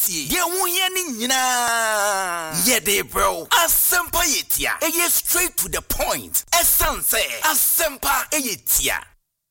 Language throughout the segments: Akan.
tie ye wo ye ni nyina ye de bro asempa yetia eye straight to the point essence asempa yetia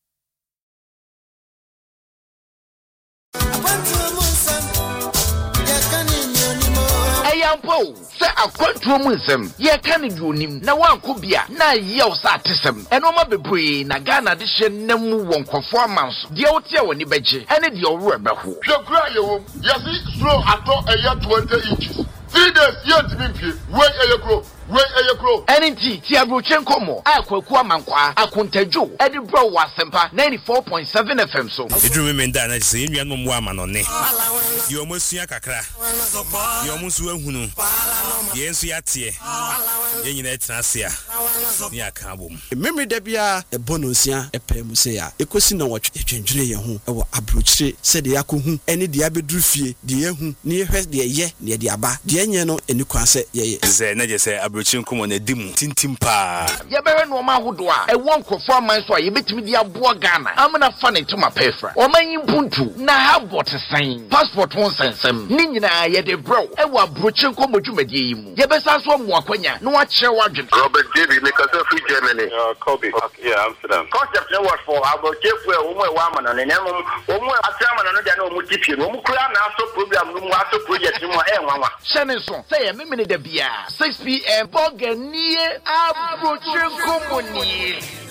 Ayampo se akwantuo mu nsem ye ka ne duonim na wanko bia na ye wo sa atesem eno ma bebree na Ghana de hye nam wonkofo amanso de wotia woni beje ene de owro beho hwekura yewo yesi slow ato eye 20 inches 3 days yet me wey eyekro Enti ti abrochen komo akwaku amankwa akontadwo edi bro wasempa 94.7 FM so edru me nda na se enua no mo amanone ye omosua kakra ye omusu ahunu ye nsu yatie ye nyina etrasia ni aka bom memre da bia ebonosia epemu se ya ekosi na wotwe etwendwere ye ho ewo abrochire se de yakohu ene de abedru fie de yehu ne hwe de ye ne de aba de enye no eni kwanse ye ze na je se abrochire komo na dimu tintimpa ye bere no ma hodo a ewo nkofo aman so a ye betimi de abo Ghana amna fa ne tuma pefra omanyi puntu na habot san passport won sensem ni nyina ye de bro ewo abrochire komo dwumadie yi mu ye besa so mo akwanya no a kire wadwen Robert David make us free Germany Kobe yeah Amsterdam concept no what for abrochire fu e wo mo wa amana ne nemu wo mo atrama no de na wo mo tipie wo mo kura na aso program no mo aso project mo nwanwa shene so say ye memene da bia 6 p.m. Boganie abrochire komo ni